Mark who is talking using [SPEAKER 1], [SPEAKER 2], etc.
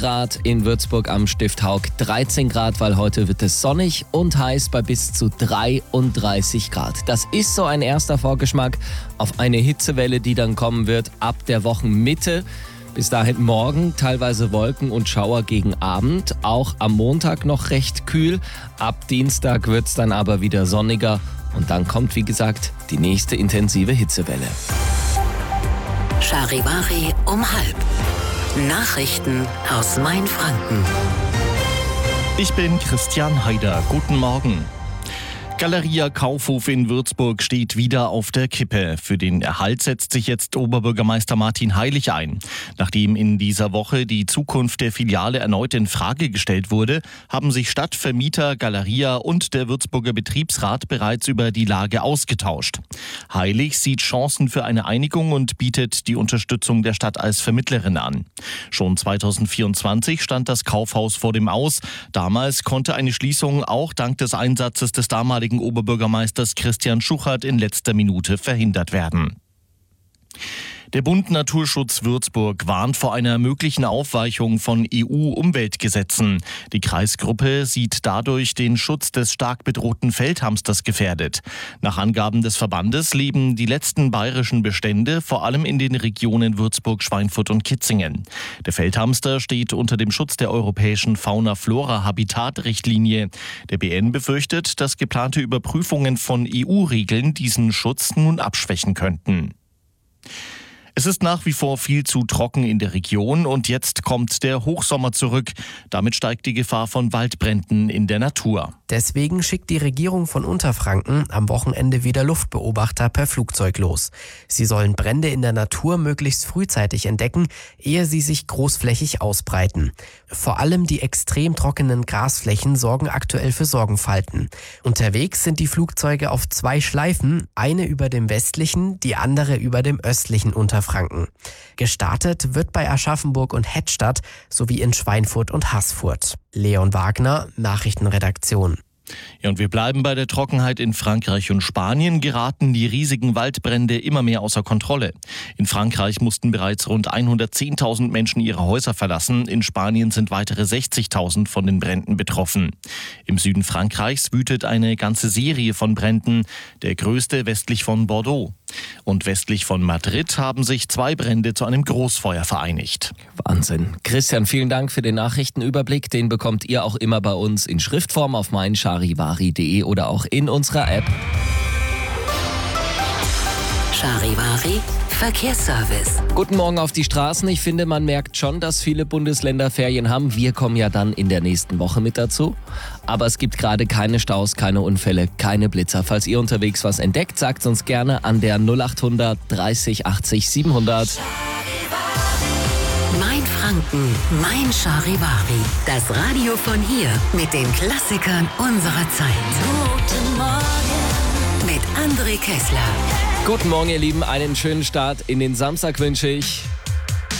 [SPEAKER 1] Grad, in Würzburg am Stift Haug 13 Grad, weil heute wird es sonnig und heiß bei bis zu 33 Grad. Das ist so ein erster Vorgeschmack auf eine Hitzewelle, die dann kommen wird ab der Wochenmitte. Bis dahin morgen teilweise Wolken und Schauer gegen Abend. Auch am Montag noch recht kühl. Ab Dienstag wird es dann aber wieder sonniger. Und dann kommt, wie gesagt, die nächste intensive Hitzewelle.
[SPEAKER 2] Charivari um 12:30. Nachrichten aus Mainfranken.
[SPEAKER 3] Ich bin Christian Haider. Guten Morgen. Galeria Kaufhof in Würzburg steht wieder auf der Kippe. Für den Erhalt setzt sich jetzt Oberbürgermeister Martin Heilig ein. Nachdem in dieser Woche die Zukunft der Filiale erneut in Frage gestellt wurde, haben sich Stadtvermieter, Galeria und der Würzburger Betriebsrat bereits über die Lage ausgetauscht. Heilig sieht Chancen für eine Einigung und bietet die Unterstützung der Stadt als Vermittlerin an. Schon 2024 stand das Kaufhaus vor dem Aus. Damals konnte eine Schließung auch dank des Einsatzes des damaligen Oberbürgermeisters Christian Schuchert in letzter Minute verhindert werden. Der Bund Naturschutz Würzburg warnt vor einer möglichen Aufweichung von EU-Umweltgesetzen. Die Kreisgruppe sieht dadurch den Schutz des stark bedrohten Feldhamsters gefährdet. Nach Angaben des Verbandes leben die letzten bayerischen Bestände vor allem in den Regionen Würzburg, Schweinfurt und Kitzingen. Der Feldhamster steht unter dem Schutz der europäischen Fauna-Flora-Habitat-Richtlinie. Der BN befürchtet, dass geplante Überprüfungen von EU-Regeln diesen Schutz nun abschwächen könnten. Es ist nach wie vor viel zu trocken in der Region und jetzt kommt der Hochsommer zurück. Damit steigt die Gefahr von Waldbränden in der Natur.
[SPEAKER 4] Deswegen schickt die Regierung von Unterfranken am Wochenende wieder Luftbeobachter per Flugzeug los. Sie sollen Brände in der Natur möglichst frühzeitig entdecken, ehe sie sich großflächig ausbreiten. Vor allem die extrem trockenen Grasflächen sorgen aktuell für Sorgenfalten. Unterwegs sind die Flugzeuge auf 2 Schleifen, eine über dem westlichen, die andere über dem östlichen Unterfranken. Gestartet wird bei Aschaffenburg und Hettstadt sowie in Schweinfurt und Haßfurt. Leon Wagner, Nachrichtenredaktion.
[SPEAKER 3] Ja, und wir bleiben bei der Trockenheit. In Frankreich und Spanien geraten die riesigen Waldbrände immer mehr außer Kontrolle. In Frankreich mussten bereits rund 110.000 Menschen ihre Häuser verlassen. In Spanien sind weitere 60.000 von den Bränden betroffen. Im Süden Frankreichs wütet eine ganze Serie von Bränden, der größte westlich von Bordeaux. Und westlich von Madrid haben sich 2 Brände zu einem Großfeuer vereinigt.
[SPEAKER 1] Wahnsinn. Christian, vielen Dank für den Nachrichtenüberblick. Den bekommt ihr auch immer bei uns in Schriftform auf meincharivari.de oder auch in unserer App.
[SPEAKER 2] Charivari Verkehrsservice.
[SPEAKER 1] Guten Morgen auf die Straßen. Ich finde, man merkt schon, dass viele Bundesländer Ferien haben. Wir kommen ja dann in der nächsten Woche mit dazu. Aber es gibt gerade keine Staus, keine Unfälle, keine Blitzer. Falls ihr unterwegs was entdeckt, sagt uns gerne an der 0800 30 80 700.
[SPEAKER 2] Mainfranken, mein Charivari. Das Radio von hier mit den Klassikern unserer Zeit. Guten Morgen mit André Kessler.
[SPEAKER 1] Guten Morgen, ihr Lieben. Einen schönen Start in den Samstag wünsche ich.